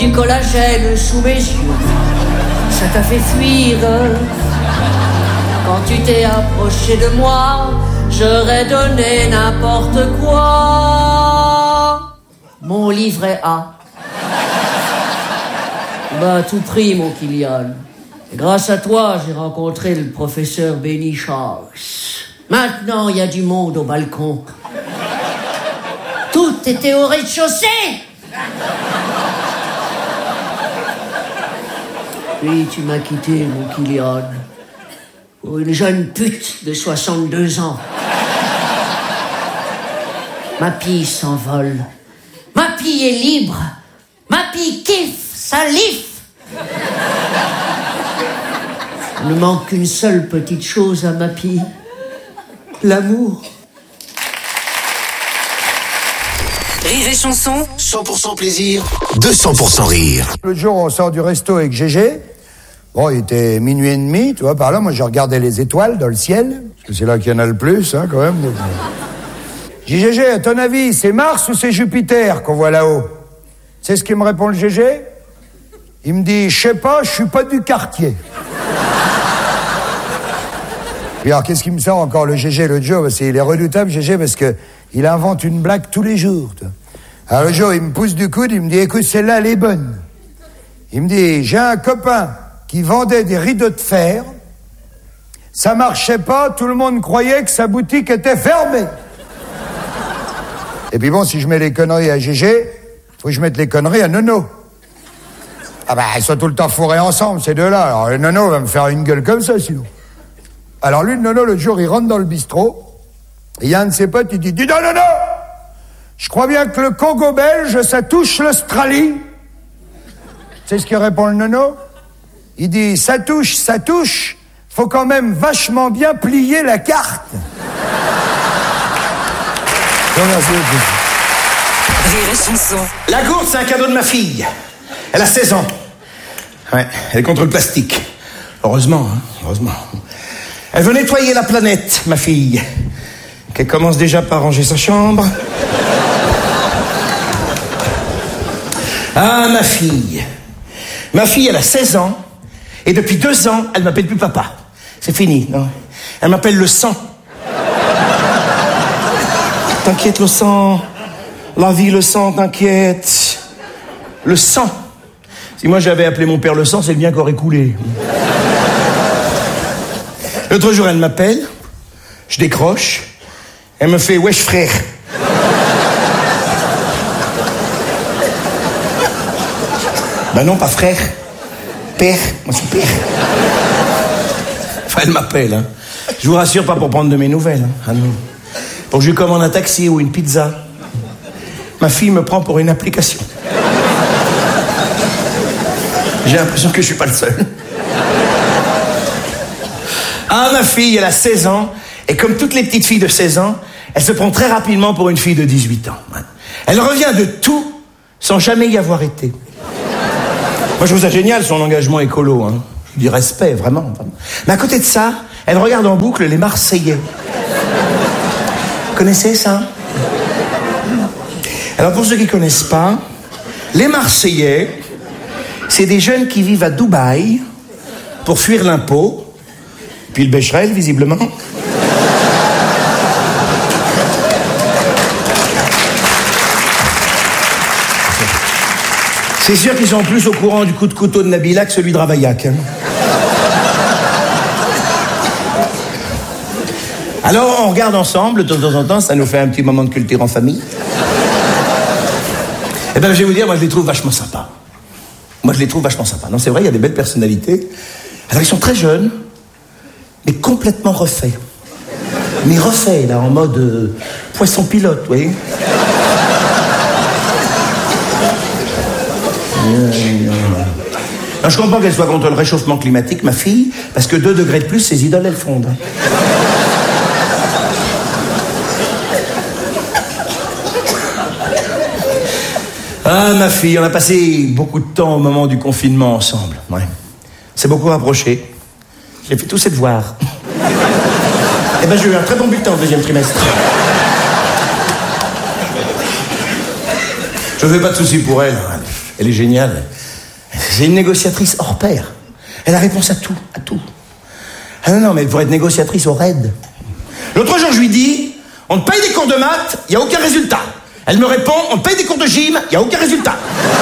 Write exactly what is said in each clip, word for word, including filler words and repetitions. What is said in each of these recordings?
du collagène sous mes yeux. Ça t'a fait fuir. Quand tu t'es approché de moi, j'aurais donné n'importe quoi. Mon livret A. Bah, à tout prix, mon Kylian. Grâce à toi, j'ai rencontré le professeur Benny Charles. Maintenant, il y a du monde au balcon. Tout était au rez-de-chaussée. Puis tu m'as quitté, mon Kylian, pour une jeune pute de soixante-deux ans. Ma pie s'envole. Ma pie est libre. Ma pie kiffe, salif. Il ne manque qu'une seule petite chose à ma pie. L'amour. Rire et chanson, cent pour cent plaisir, deux cents pour cent rire. Le jour, on sort du resto avec Gégé. Bon, il était minuit et demi, tu vois, par là, moi, je regardais les étoiles dans le ciel, parce que c'est là qu'il y en a le plus, hein, quand même. Donc... J'ai dit, Gégé, à ton avis, c'est Mars ou c'est Jupiter qu'on voit là-haut? C'est ce qu'il me répond, le Gégé? Il me dit, je sais pas, je suis pas du quartier. Puis alors, qu'est-ce qu'il me sort encore, le Gégé, l'autre jour? Parce qu'il est redoutable, Gégé, parce que il invente une blague tous les jours, toi. Alors, le jour, il me pousse du coude, il me dit, écoute, celle-là, elle est bonne. Il me dit, j'ai un copain qui vendait des rideaux de fer. Ça marchait pas, tout le monde croyait que sa boutique était fermée. Et puis bon, si je mets les conneries à Gégé, faut que je mette les conneries à Nono. Ah bah, ils sont tout le temps fourrés ensemble, ces deux-là. Alors, le Nono va me faire une gueule comme ça, sinon. Alors lui, le Nono, le jour, il rentre dans le bistrot, et il y a un de ses potes, il dit, dis donc, Nono, je crois bien que le Congo belge, ça touche l'Australie. C'est ce que répond le Nono? Il dit, ça touche, ça touche, faut quand même vachement bien plier la carte. Merci. Rire et chanson. La gourde, c'est un cadeau de ma fille. Elle a seize ans. Ouais, elle est contre le plastique. Heureusement, hein, heureusement. Elle veut nettoyer la planète, ma fille. Qu'elle commence déjà par ranger sa chambre. Ah, ma fille. Ma fille, elle a seize ans. Et depuis deux ans, elle m'appelle plus papa. C'est fini, non? Elle m'appelle le sang. T'inquiète, le sang. La vie, le sang, t'inquiète. Le sang. Si moi j'avais appelé mon père le sang, c'est le bien qu'aurait coulé. L'autre jour, elle m'appelle. Je décroche. Elle me fait « Wesh, frère ». Ben non, pas frère. Père. Moi, c'est père. Enfin, elle m'appelle, hein. Je vous rassure, pas pour prendre de mes nouvelles, hein. Ah non. Pour que je lui commande un taxi ou une pizza. Ma fille me prend pour une application. J'ai l'impression que je suis pas le seul. Ah, ma fille, elle a seize ans, et comme toutes les petites filles de seize ans, elle se prend très rapidement pour une fille de dix-huit ans. Elle revient de tout, sans jamais y avoir été. Moi, je trouve ça génial, son engagement écolo, hein. Je dis respect, vraiment, vraiment. Mais à côté de ça, elle regarde en boucle les Marseillais. Vous connaissez ça? Alors, pour ceux qui ne connaissent pas, les Marseillais, c'est des jeunes qui vivent à Dubaï pour fuir l'impôt, puis le Becherel, visiblement. C'est sûr qu'ils sont plus au courant du coup de couteau de Nabila que celui de Ravaillac. Hein. Alors, on regarde ensemble, de temps en temps, ça nous fait un petit moment de culture en famille. Eh bien, je vais vous dire, moi, je les trouve vachement sympas. Moi, je les trouve vachement sympas. Non, c'est vrai, il y a des belles personnalités. Alors, ils sont très jeunes, mais complètement refaits. Mais refaits, là, en mode euh, poisson pilote, vous voyez. Non, je comprends qu'elle soit contre le réchauffement climatique, ma fille, parce que deux degrés de plus, ses idoles, elles fondent. Ah, ma fille, on a passé beaucoup de temps au moment du confinement ensemble. Ouais. C'est beaucoup rapproché. J'ai fait tous ses devoirs. Eh ben, j'ai eu un très bon bulletin au deuxième trimestre. Je fais pas de soucis pour elle. Elle est géniale. C'est une négociatrice hors pair. Elle a réponse à tout, à tout. Ah non, non, mais elle pourrait être négociatrice au raid. L'autre jour, je lui dis, on te paye des cours de maths, il n'y a aucun résultat. Elle me répond, on te paye des cours de gym, il n'y a aucun résultat.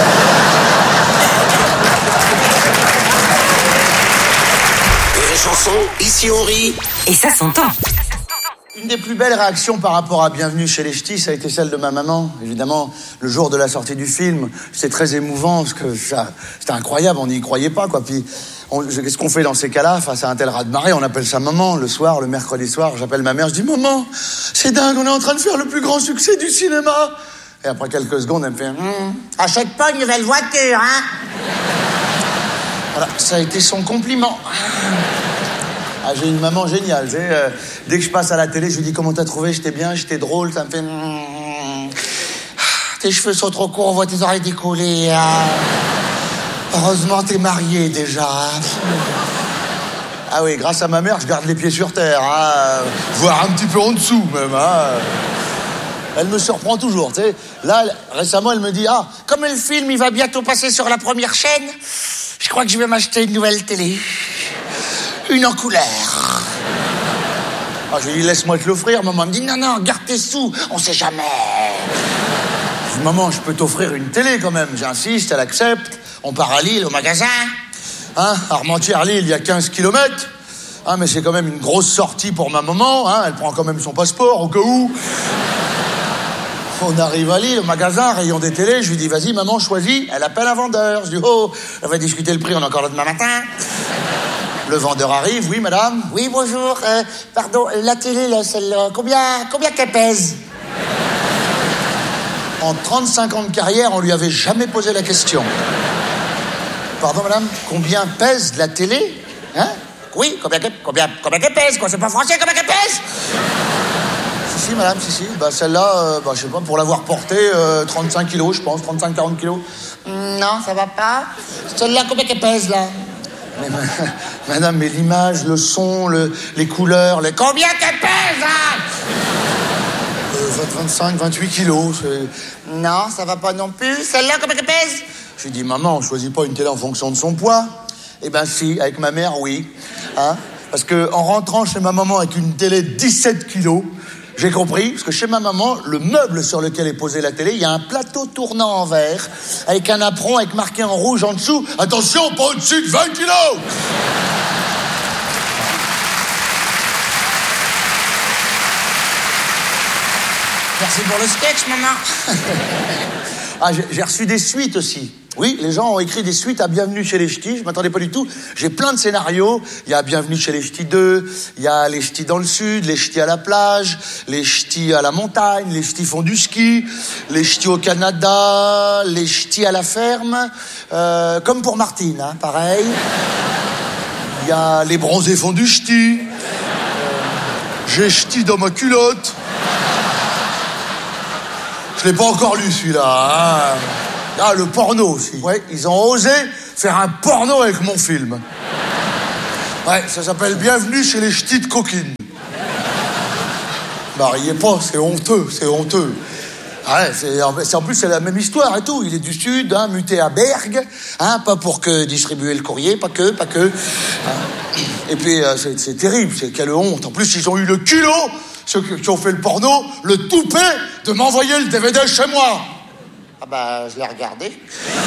Les chansons, ici on rit. Et ça s'entend. Une des plus belles réactions par rapport à Bienvenue chez les Ch'tis, ça a été celle de ma maman. Évidemment, le jour de la sortie du film, c'était très émouvant, parce que ça, c'était incroyable, on n'y croyait pas, quoi. Puis, on, qu'est-ce qu'on fait dans ces cas-là, face à un tel raz-de-marée? On appelle sa maman, le soir, le mercredi soir, j'appelle ma mère, je dis, maman, c'est dingue, on est en train de faire le plus grand succès du cinéma. Et après quelques secondes, elle me fait, hm, achète pas une nouvelle voiture, hein? Voilà, ça a été son compliment. Ah, j'ai une maman géniale, tu sais, euh, dès que je passe à la télé, je lui dis comment t'as trouvé, j'étais bien, j'étais drôle, ça me fait... Mmh, tes cheveux sont trop courts, on voit tes oreilles décollées. Hein. Heureusement, t'es marié déjà. Hein. Ah oui, grâce à ma mère, je garde les pieds sur terre, hein, voire un petit peu en dessous même. Hein. Elle me surprend toujours, tu sais. Là, récemment, elle me dit, ah, comme le film, il va bientôt passer sur la première chaîne, je crois que je vais m'acheter une nouvelle télé. Une en couleur. Ah, je lui dis, laisse-moi te l'offrir. Maman me dit, non, non, garde tes sous, on sait jamais. Je dis, maman, je peux t'offrir une télé quand même. J'insiste, elle accepte. On part à Lille, au magasin. Hein, Armentières-Lille, il y a quinze kilomètres. Hein, mais c'est quand même une grosse sortie pour ma maman. Hein, elle prend quand même son passeport, au cas où. On arrive à Lille, au magasin, rayon des télés. Je lui dis, vas-y, maman, choisis. Elle appelle un vendeur. Je dis, oh, elle va discuter le prix, on est encore là demain matin. Le vendeur arrive, oui, madame. Oui, bonjour. Euh, pardon, la télé, là, celle-là, combien, combien qu'elle pèse? En trente-cinq ans de carrière, on lui avait jamais posé la question. Pardon, madame, combien pèse la télé? Hein? Oui, combien qu'elle combien, combien qu'elle pèse, quoi? C'est pas français, combien qu'elle pèse? Si, si, madame, si, si. Bah, celle-là, euh, bah, je sais pas, pour l'avoir portée, euh, trente-cinq kilos, je pense, trente-cinq à quarante kilos. Mm, non, ça va pas. Celle-là, combien qu'elle pèse, là? Mais, madame, mais l'image, le son, le, les couleurs, les... Combien qu'elle pèse, hein? euh, vingt, vingt-cinq, vingt-huit kilos, c'est... Non, ça va pas non plus. Celle-là, combien qu'elle pèse? Je lui dis, maman, on choisit pas une télé en fonction de son poids. Eh ben si, avec ma mère, oui. Hein? Parce que en rentrant chez ma maman avec une télé de dix-sept kilos, j'ai compris, parce que chez ma maman, le meuble sur lequel est posée la télé, il y a un plateau tournant en verre, avec un apron, avec marqué en rouge en dessous, attention, pas au-dessus de vingt kilos! Merci pour le sketch, maman. Ah, j'ai, j'ai reçu des suites aussi. Oui, les gens ont écrit des suites à Bienvenue chez les Ch'tis, je m'attendais pas du tout. J'ai plein de scénarios. Il y a Bienvenue chez les Ch'tis deux, il y a les Ch'tis dans le sud, les Ch'tis à la plage, les Ch'tis à la montagne, les Ch'tis font du ski, les Ch'tis au Canada, les Ch'tis à la ferme, euh, comme pour Martine, hein, pareil. Il y a les bronzés font du ch'ti, euh, j'ai ch'ti dans ma culotte. Je l'ai pas encore lu celui-là, hein. Ah, le porno aussi. Ouais, ils ont osé faire un porno avec mon film. Ouais, ça s'appelle Bienvenue chez les Ch'tis de coquine. Bah, riez pas, c'est honteux, c'est honteux. Ouais, c'est, c'est, en plus, c'est la même histoire et tout. Il est du Sud, hein, muté à Bergue, hein, pas pour que distribuer le courrier, pas que, pas que. Hein. Et puis, euh, c'est, c'est terrible, c'est quelle honte. En plus, ils ont eu le culot, ceux qui ont fait le porno, le toupet, de m'envoyer le D V D chez moi. Ah bah, je l'ai regardé.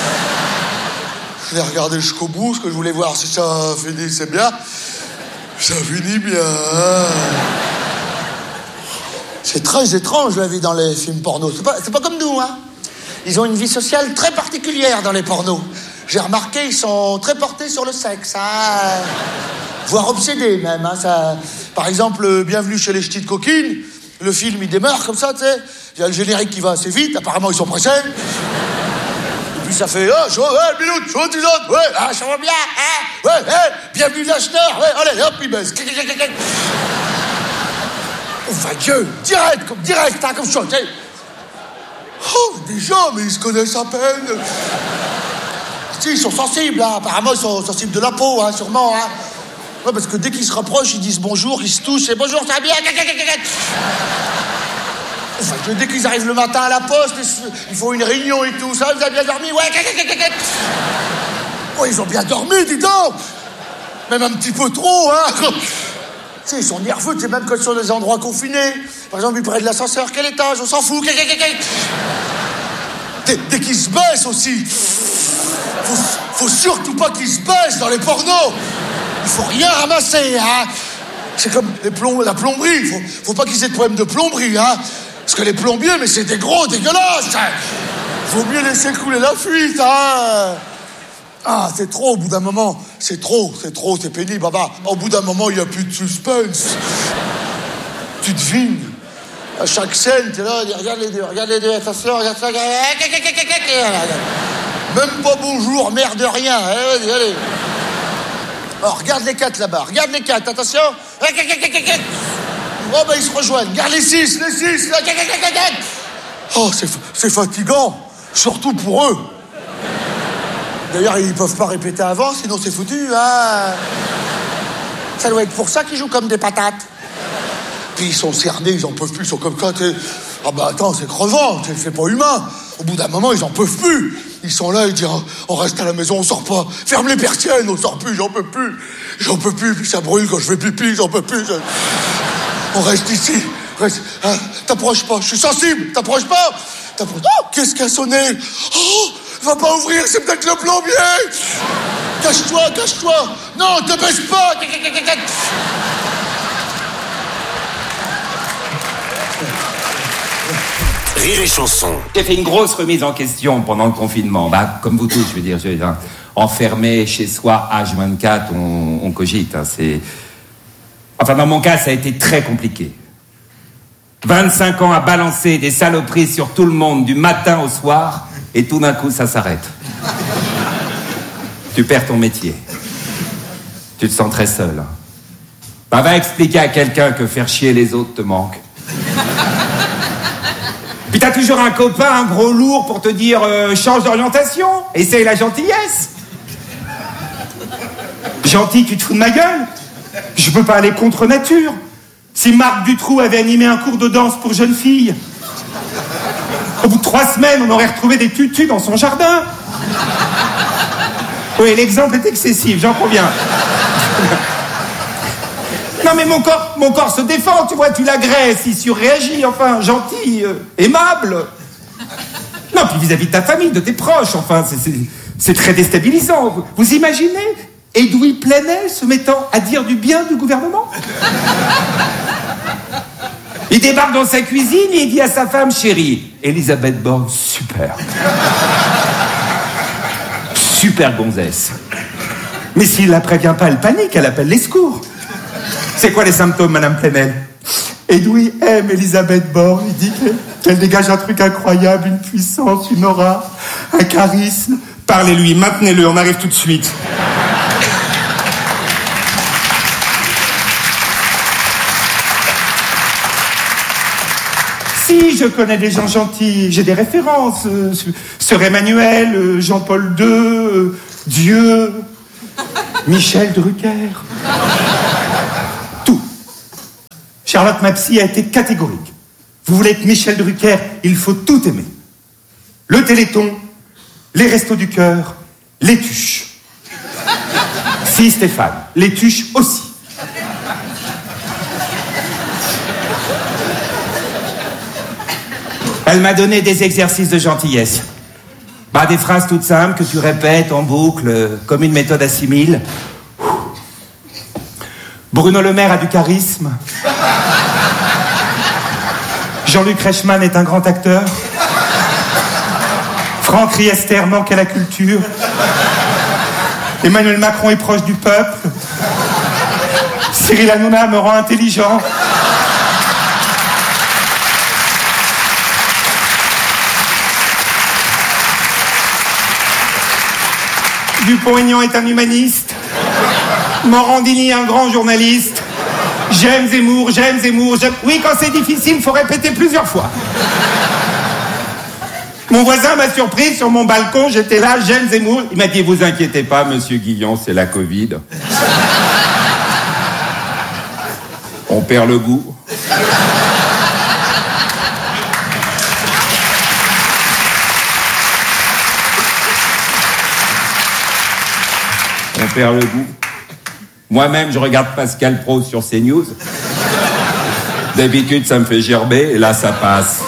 Je l'ai regardé jusqu'au bout, parce que je voulais voir si ça finit, c'est bien. Ça finit bien. C'est très étrange, la vie dans les films porno. C'est pas, c'est pas comme nous, hein. Ils ont une vie sociale très particulière dans les pornos. J'ai remarqué, ils sont très portés sur le sexe, hein. Voire obsédés, même, hein. Ça... Par exemple, Bienvenue chez les Ch'tis de coquine, le film, il démarre comme ça, tu sais. Il y a le générique qui va assez vite, apparemment, ils sont pressés. Et puis ça fait, oh, je vois, ouais, minute, je vois, tu ouais, ah, ça va bien, hein. Ouais, hey, Bienvenue Lacheneur, ouais, allez, hop, il baisse. Oh, va Dieu, direct, comme direct, hein, comme chose, tu sais. Oh, déjà, mais ils se connaissent à peine. Si, ils sont sensibles, hein. Apparemment, ils sont sensibles de la peau, hein, sûrement, hein. Ouais, parce que dès qu'ils se rapprochent, ils disent bonjour, ils se touchent, et bonjour, ça va bien. Enfin, dès qu'ils arrivent le matin à la poste, ils font une réunion et tout ça. Vous avez bien dormi? Ouais, oh, ils ont bien dormi, dis donc. Même un petit peu trop, hein. Tu sais, ils sont nerveux, tu sais, même quand ils sont dans des endroits confinés. Par exemple, ils prennent de l'ascenseur, quel étage? On s'en fout. Dès, dès qu'ils se baissent aussi. Faut, faut surtout pas qu'ils se baissent dans les pornos. Il faut rien ramasser, hein. C'est comme les plomb, la plomberie. Faut, faut pas qu'ils aient de problème de plomberie, hein. Parce que les plombiers, mais c'est des gros dégueulasses. Hein. Faut mieux laisser couler la fuite, hein. Ah, c'est trop au bout d'un moment. C'est trop, c'est trop, c'est pénible. Ah bah, au bout d'un moment, il n'y a plus de suspense. Tu devines. À chaque scène, t'es là, regarde les deux, regarde les deux, attention, regarde ça, regarde. Même pas bonjour, merde, rien. Allez, vas-y, allez. Oh, regarde les quatre là-bas, regarde les quatre, attention. Oh, ben ils se rejoignent. Regarde les six, les six. Oh, c'est, c'est fatigant, surtout pour eux. D'ailleurs, ils peuvent pas répéter avant, sinon c'est foutu, hein. Ça doit être pour ça qu'ils jouent comme des patates. Puis ils sont cernés, ils en peuvent plus, ils sont comme ça, t'es... Ah bah attends, c'est crevant, c'est pas humain. Au bout d'un moment, ils en peuvent plus. Ils sont là, ils disent, on reste à la maison, on sort pas. Ferme les persiennes, on sort plus, j'en peux plus. J'en peux plus, puis ça brûle quand je fais pipi, j'en peux plus. On reste ici. Reste... Hein, t'approches pas, je suis sensible, t'approches pas. T'approches... Oh, qu'est-ce qui a sonné? Oh, va pas ouvrir, c'est peut-être le plombier. Cache-toi, cache-toi. Non, te baisse pas. Rire et chanson. J'ai fait une grosse remise en question pendant le confinement. Bah, comme vous tous, je veux dire, je veux dire, enfermé chez soi, H vingt-quatre, on, on cogite. Hein, c'est... Enfin, dans mon cas, ça a été très compliqué. vingt-cinq ans à balancer des saloperies sur tout le monde du matin au soir, et tout d'un coup, ça s'arrête. Tu perds ton métier. Tu te sens très seul. Bah, va expliquer à quelqu'un que faire chier les autres te manque. Puis t'as toujours un copain, un gros lourd pour te dire euh, change d'orientation, essaye la gentillesse. Gentil, tu te fous de ma gueule? Je peux pas aller contre nature. Si Marc Dutroux avait animé un cours de danse pour jeunes filles, au bout de trois semaines, on aurait retrouvé des tutus dans son jardin. Oui, l'exemple est excessif, j'en conviens. Non mais mon corps, mon corps se défend, tu vois, tu l'agresses, il surréagit, enfin, gentil, euh, aimable. Non, puis vis-à-vis de ta famille, de tes proches, enfin, c'est, c'est, c'est très déstabilisant. Vous, vous imaginez Edoui Plenel se mettant à dire du bien du gouvernement? Il débarque dans sa cuisine et il dit à sa femme, chérie, Elisabeth Borne, super. Super gonzesse. Mais s'il la prévient pas, elle panique, elle appelle les secours. C'est quoi les symptômes, Madame Plenel? Edoui aime Elisabeth Borne, il dit qu'elle, qu'elle dégage un truc incroyable, une puissance, une aura, un charisme. Parlez-lui, maintenez-le, on arrive tout de suite. Si, je connais des gens gentils, j'ai des références. Euh, Sœur Emmanuel, euh, Jean-Paul deux, euh, Dieu, Michel Drucker. Tout. Charlotte Mapsy a été catégorique. Vous voulez être Michel Drucker, il faut tout aimer. Le Téléthon, les Restos du Cœur, les Tuches. Si, Stéphane, les Tuches aussi. Elle m'a donné des exercices de gentillesse. Bah, des phrases toutes simples que tu répètes en boucle, comme une méthode assimile. Bruno Le Maire a du charisme. Jean-Luc Reichmann est un grand acteur. Franck Riester manque à la culture. Emmanuel Macron est proche du peuple. Cyril Hanouna me rend intelligent. Dupont-Aignan est un humaniste. Morandini un grand journaliste. J'aime Zemmour, j'aime Zemmour, j'aime... Oui, quand c'est difficile, il faut répéter plusieurs fois. Mon voisin m'a surpris sur mon balcon, j'étais là, j'aime Zemmour. Il m'a dit, vous inquiétez pas, monsieur Guillon, c'est la Covid. On perd le goût. On perd le goût. Moi-même, je regarde Pascal Praud sur CNews. D'habitude, ça me fait gerber, et là, ça passe.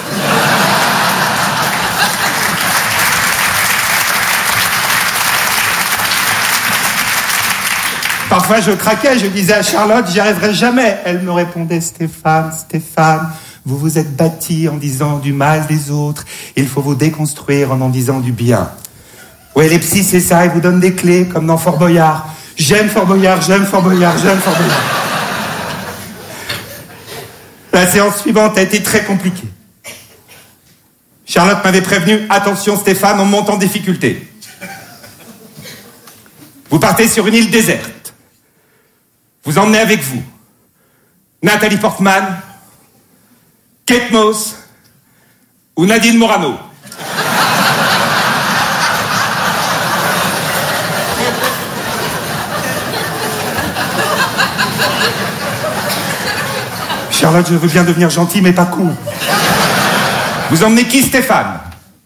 Parfois, je craquais, je disais à Charlotte, j'y arriverai jamais. Elle me répondait, Stéphane, Stéphane, vous vous êtes bâti en disant du mal des autres. Il faut vous déconstruire en en disant du bien. Oui, les psys, c'est ça, ils vous donnent des clés, comme dans Fort Boyard. J'aime Fort Boyard, j'aime Fort Boyard, j'aime Fort Boyard. La séance suivante a été très compliquée. Charlotte m'avait prévenu, attention Stéphane, on monte en difficulté. Vous partez sur une île déserte. Vous emmenez avec vous Nathalie Portman, Kate Moss ou Nadine Morano. Charlotte, je veux bien devenir gentil, mais pas con. Vous emmenez qui, Stéphane?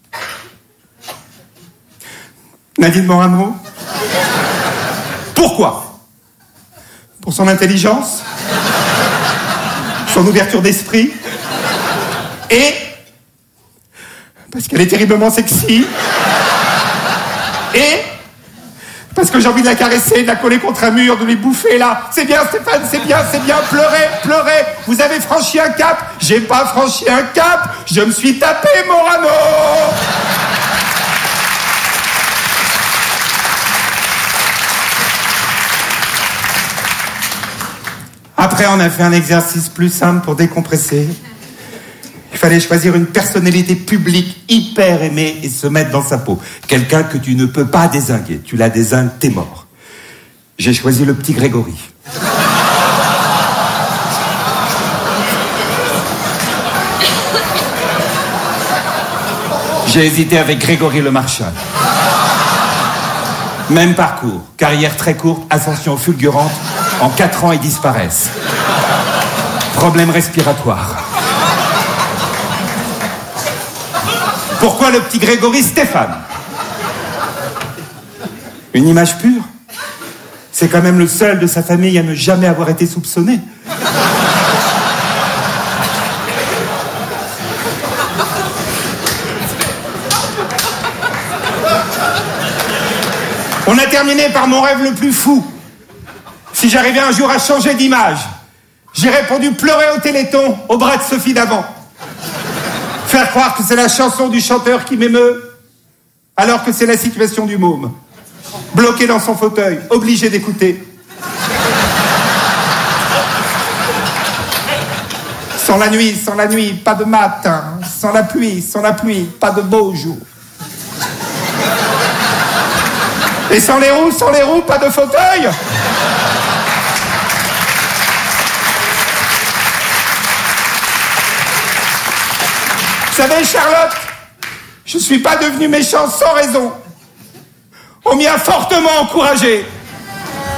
Nadine Morano. Pourquoi? Pour son intelligence, son ouverture d'esprit, et parce qu'elle est terriblement sexy, et parce que j'ai envie de la caresser, de la coller contre un mur, de lui bouffer là. C'est bien Stéphane, c'est bien, c'est bien, pleurez, pleurez. Vous avez franchi un cap, j'ai pas franchi un cap, je me suis tapé Morano. Après, on a fait un exercice plus simple pour décompresser. Il fallait choisir une personnalité publique hyper aimée et se mettre dans sa peau. Quelqu'un que tu ne peux pas dézinguer. Tu la dézingues, t'es mort. J'ai choisi le petit Grégory. J'ai hésité avec Grégory Le Marchal. Même parcours, carrière très courte, ascension fulgurante. En quatre ans, ils disparaissent. Problème respiratoire. Pourquoi le petit Grégory Stéphane? Une image pure. C'est quand même le seul de sa famille à ne jamais avoir été soupçonné. On a terminé par mon rêve le plus fou. Si j'arrivais un jour à changer d'image, j'ai répondu pleurer au Téléthon, au bras de Sophie Davant. Faire croire que c'est la chanson du chanteur qui m'émeut, alors que c'est la situation du môme. Bloqué dans son fauteuil, obligé d'écouter. Sans la nuit, sans la nuit, pas de matin. Sans la pluie, sans la pluie, pas de beau jour. Et sans les roues, sans les roues, pas de fauteuil. Vous savez, Charlotte, je suis pas devenu méchant sans raison. On m'y a fortement encouragé.